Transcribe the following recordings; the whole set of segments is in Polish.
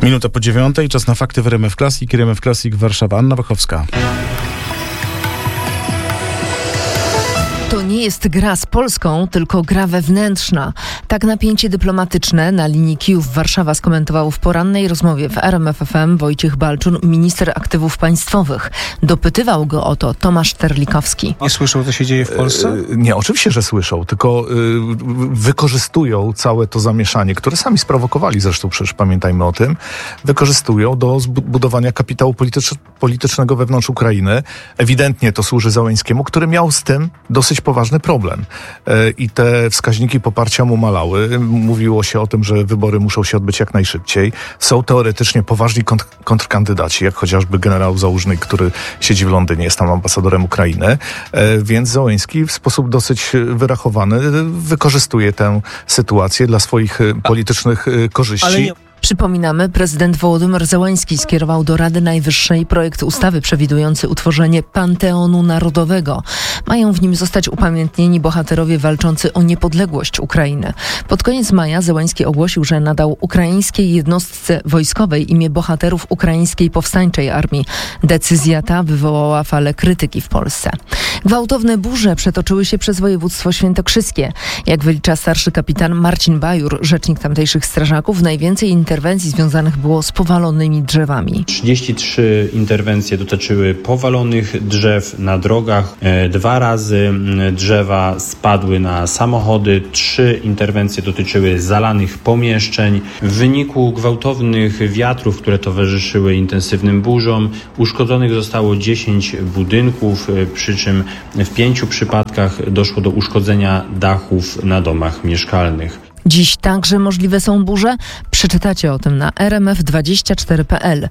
Minuta po 9:00, czas na fakty w RMF Classic. RMF Classic Warszawa. Anna Wachowska. To nie jest gra z Polską, tylko gra wewnętrzna. Tak napięcie dyplomatyczne na linii Kijów-Warszawa skomentował w porannej rozmowie w RMF FM Wojciech Balczun, minister aktywów państwowych. Dopytywał go o to Tomasz Terlikowski. Nie słyszał, co się dzieje w Polsce? Nie, oczywiście, że słyszą, tylko wykorzystują całe to zamieszanie, które sami sprowokowali, zresztą przecież pamiętajmy o tym, wykorzystują do budowania kapitału politycznego wewnątrz Ukrainy. Ewidentnie to służy Zełenskiemu, który miał z tym dosyć poważny problem. I te wskaźniki poparcia mu malały. Mówiło się o tym, że wybory muszą się odbyć jak najszybciej. Są teoretycznie poważni kontrkandydaci, jak chociażby generał Załużny, który siedzi w Londynie, jest tam ambasadorem Ukrainy. Więc Zełenski w sposób dosyć wyrachowany wykorzystuje tę sytuację dla swoich politycznych korzyści. Przypominamy, prezydent Wołodymyr Zełenski skierował do Rady Najwyższej projekt ustawy przewidujący utworzenie Panteonu Narodowego. Mają w nim zostać upamiętnieni bohaterowie walczący o niepodległość Ukrainy. Pod koniec maja Zełenski ogłosił, że nadał ukraińskiej jednostce wojskowej imię bohaterów ukraińskiej powstańczej armii. Decyzja ta wywołała falę krytyki w Polsce. Gwałtowne burze przetoczyły się przez województwo świętokrzyskie. Jak wylicza starszy kapitan Marcin Bajur, rzecznik tamtejszych strażaków, najwięcej interwencji związanych było z powalonymi drzewami. 33 interwencje dotyczyły powalonych drzew na drogach. 2 razy drzewa spadły na samochody. 3 interwencje dotyczyły zalanych pomieszczeń. W wyniku gwałtownych wiatrów, które towarzyszyły intensywnym burzom, uszkodzonych zostało 10 budynków, przy czym w 5 przypadkach doszło do uszkodzenia dachów na domach mieszkalnych. Dziś także możliwe są burze? Przeczytacie o tym na rmf24.pl.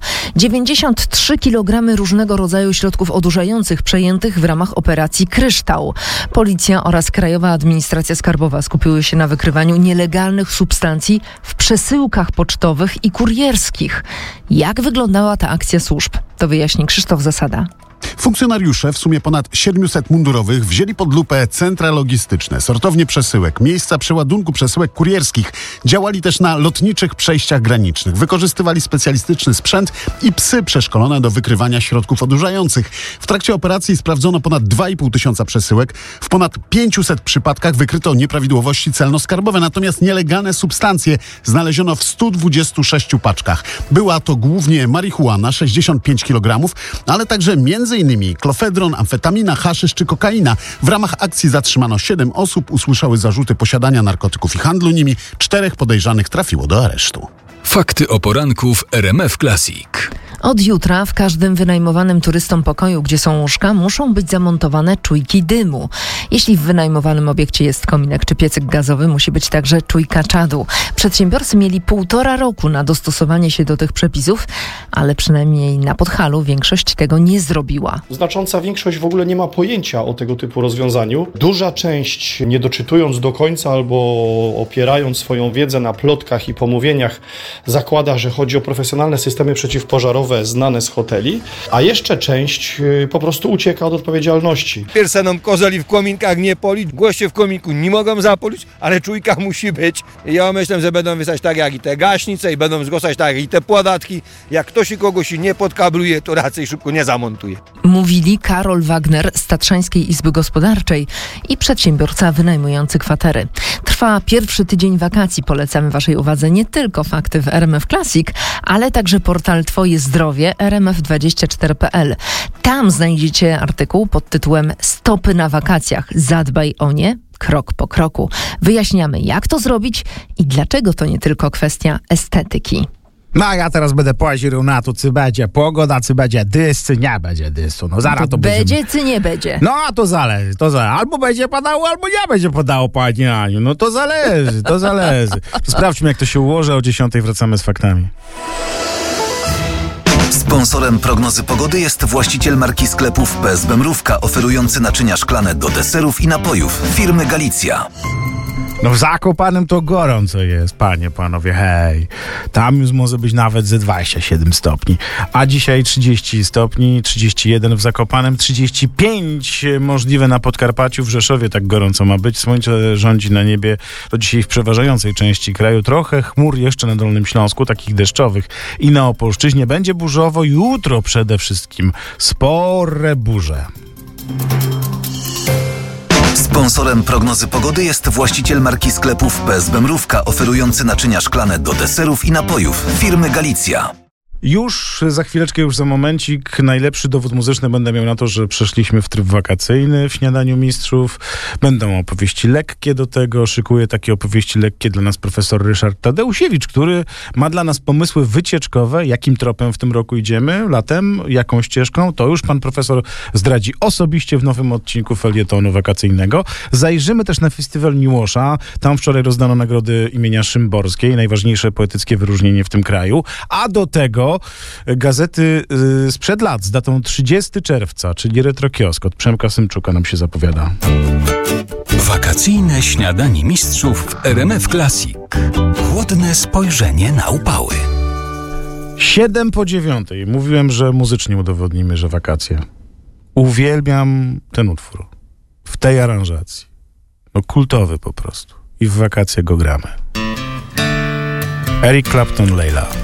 93 kg różnego rodzaju środków odurzających przejętych w ramach operacji Kryształ. Policja oraz Krajowa Administracja Skarbowa skupiły się na wykrywaniu nielegalnych substancji w przesyłkach pocztowych i kurierskich. Jak wyglądała ta akcja służb? To wyjaśni Krzysztof Zasada. Funkcjonariusze, w sumie ponad 700 mundurowych, wzięli pod lupę centra logistyczne, sortownie przesyłek, miejsca przeładunku przesyłek kurierskich. Działali też na lotniczych przejściach granicznych. Wykorzystywali specjalistyczny sprzęt i psy przeszkolone do wykrywania środków odurzających. W trakcie operacji sprawdzono ponad 2,5 tysiąca przesyłek. W ponad 500 przypadkach wykryto nieprawidłowości celno-skarbowe, natomiast nielegalne substancje znaleziono w 126 paczkach. Była to głównie marihuana, 65 kg, ale także m.in. klofedron, amfetamina, haszysz czy kokaina. W ramach akcji zatrzymano 7 osób, usłyszały zarzuty posiadania narkotyków i handlu nimi. 4 podejrzanych trafiło do aresztu. Fakty o poranku w RMF Classic. Od jutra w każdym wynajmowanym turystom pokoju, gdzie są łóżka, muszą być zamontowane czujki dymu. Jeśli w wynajmowanym obiekcie jest kominek czy piecyk gazowy, musi być także czujka czadu. Przedsiębiorcy mieli 1,5 roku na dostosowanie się do tych przepisów, ale przynajmniej na Podhalu większość tego nie zrobiła. Znacząca większość w ogóle nie ma pojęcia o tego typu rozwiązaniu. Duża część, nie doczytując do końca albo opierając swoją wiedzę na plotkach i pomówieniach, zakłada, że chodzi o profesjonalne systemy przeciwpożarowe znane z hoteli, a jeszcze część po prostu ucieka od odpowiedzialności. Pierwsze nam kozoli w kominkach nie polić, goście w kominku nie mogą zapolić, ale czujka musi być. Ja myślę, że będą wysłać tak jak i te gaśnice i będą zgłaszać tak jak i te podatki. Jak ktoś i kogoś nie podkabluje, to raczej szybko nie zamontuje. Mówili Karol Wagner z Tatrzańskiej Izby Gospodarczej i przedsiębiorca wynajmujący kwatery. Trwa pierwszy tydzień wakacji. Polecamy waszej uwadze nie tylko fakty w RMF Classic, ale także portal Twoje Zdrowie rmf24.pl. Tam znajdziecie artykuł pod tytułem Stopy na wakacjach. Zadbaj o nie krok po kroku. Wyjaśniamy, jak to zrobić i dlaczego to nie tylko kwestia estetyki. No a ja teraz będę paździł na to, czy będzie pogoda, czy będzie deszcz, czy nie będzie deszczu. No zaraz to będzie, czy nie będzie? No a to zależy. Albo będzie padało, albo nie będzie padało, panie Aniu. No to zależy. Sprawdźmy, jak to się ułoży. O 10:00 wracamy z faktami. Sponsorem prognozy pogody jest właściciel marki sklepów PSB Mrówka, oferujący naczynia szklane do deserów i napojów firmy Galicja. No w Zakopanem to gorąco jest, panie, panowie, hej. Tam już może być nawet ze 27 stopni. A dzisiaj 30 stopni, 31 w Zakopanem, 35 możliwe na Podkarpaciu, w Rzeszowie tak gorąco ma być. Słońce rządzi na niebie do dzisiaj w przeważającej części kraju. Trochę chmur jeszcze na Dolnym Śląsku, takich deszczowych, i na Opolszczyźnie. Będzie burzowo, jutro przede wszystkim spore burze. Sponsorem prognozy pogody jest właściciel marki sklepów PSB Mrówka, oferujący naczynia szklane do deserów i napojów firmy Galicja. Już za chwileczkę, już za momencik, najlepszy dowód muzyczny będę miał na to, że przeszliśmy w tryb wakacyjny w Śniadaniu Mistrzów. Będą opowieści lekkie do tego. Szykuje takie opowieści lekkie dla nas profesor Ryszard Tadeusiewicz, który ma dla nas pomysły wycieczkowe. Jakim tropem w tym roku idziemy? Latem? Jaką ścieżką? To już pan profesor zdradzi osobiście w nowym odcinku felietonu wakacyjnego. Zajrzymy też na festiwal Miłosza. Tam wczoraj rozdano nagrody imienia Szymborskiej, najważniejsze poetyckie wyróżnienie w tym kraju. A do tego gazety sprzed lat z datą 30 czerwca, czyli Retrokiosk od Przemka Symczuka nam się zapowiada. Wakacyjne śniadanie mistrzów w RMF Classic. Chłodne spojrzenie na upały. 7:09. Mówiłem, że muzycznie udowodnimy, że wakacje. Uwielbiam ten utwór. W tej aranżacji. No kultowy po prostu. I w wakacje go gramy. Eric Clapton, Layla.